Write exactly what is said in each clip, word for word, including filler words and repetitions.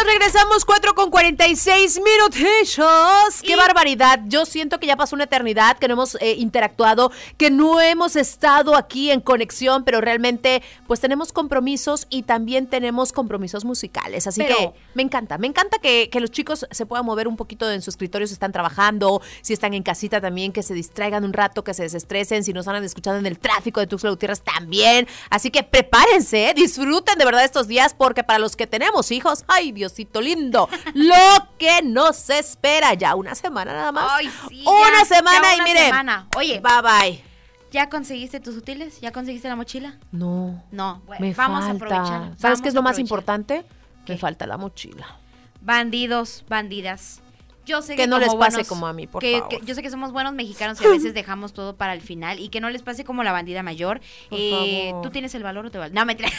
regresamos cuatro con cuarenta y seis minutillos. ¡Qué y... barbaridad! Yo siento que ya pasó una eternidad, que no hemos eh, interactuado, que no hemos estado aquí en conexión, pero realmente pues tenemos compromisos y también tenemos compromisos musicales. Así pero... que me encanta, me encanta que, que los chicos se puedan mover un poquito en su escritorio si están trabajando, si están en casita también, que se distraigan un rato, que se desestresen, si nos han escuchado en el tráfico de Tuxtla Gutiérrez también. Así que prepárense, disfruten de verdad estos días, porque para los que tenemos hijos, ¡ay, Diosito lindo! Lo que nos espera ya una semana nada más. Ay, sí, una ya, semana ya y una miren. Semana. Oye, bye bye. ¿Ya conseguiste tus útiles? ¿Ya conseguiste la mochila? No. No, bueno, me vamos falta. a aprovechar. ¿Sabes vamos qué es lo más aprovechar. importante? ¿Qué? Me falta la mochila. Bandidos, bandidas. Yo sé que, que no les pase buenos, como a mí, por que, favor. Que, yo sé que somos buenos mexicanos y a veces dejamos todo para el final y que no les pase como la bandida mayor. Por eh, favor. ¿Tú tienes el valor o te vale? No, mentira.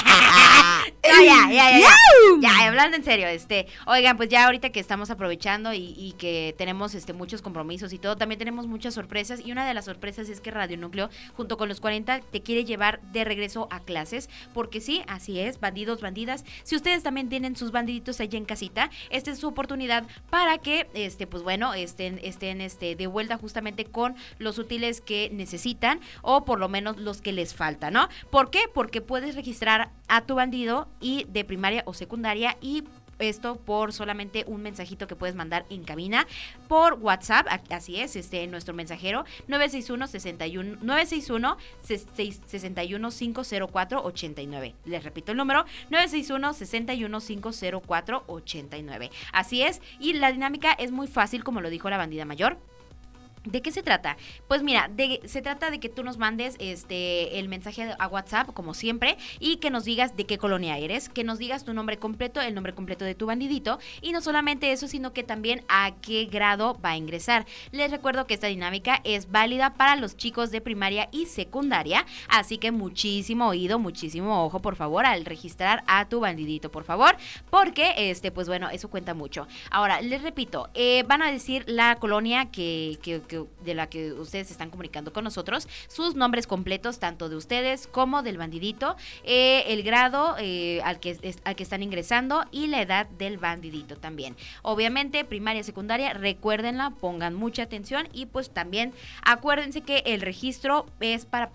no, ya, ya, ya, ya. Ya, hablando en serio, este, oigan, pues ya ahorita que estamos aprovechando y, y que tenemos este muchos compromisos y todo, también tenemos muchas sorpresas y una de las sorpresas es que Radio Núcleo, junto con los cuarenta, te quiere llevar de regreso a clases, porque sí, así es, bandidos, bandidas. Si ustedes también tienen sus bandiditos allá en casita, esta es su oportunidad para que, este, pues bueno, estén, estén este, de vuelta justamente con los útiles que necesitan o por lo menos los que les faltan, ¿no? ¿Por qué? Porque puedes registrar a tu bandido y de primaria o secundaria y esto por solamente un mensajito que puedes mandar en cabina por WhatsApp, así es, este nuestro mensajero nueve seis uno, seis uno, nueve seis uno, seis uno, cinco cero cuatro, ocho nueve. Les repito el número, nueve seis uno, seis uno, cinco cero cuatro, ocho nueve. Así es, y la dinámica es muy fácil, como lo dijo la bandida mayor. ¿De qué se trata? Pues mira, de, se trata de que tú nos mandes este el mensaje a WhatsApp, como siempre, y que nos digas de qué colonia eres, que nos digas tu nombre completo, el nombre completo de tu bandidito, y no solamente eso, sino que también a qué grado va a ingresar. Les recuerdo que esta dinámica es válida para los chicos de primaria y secundaria, así que muchísimo oído, muchísimo ojo, por favor, al registrar a tu bandidito, por favor, porque, este pues bueno, eso cuenta mucho. Ahora, les repito, eh, van a decir la colonia que... que de la que ustedes se están comunicando con nosotros, sus nombres completos, tanto de ustedes como del bandidito, eh, el grado eh, al, que, es, al que están ingresando y la edad del bandidito también. Obviamente, primaria, secundaria, recuérdenla, pongan mucha atención y pues también acuérdense que el registro es para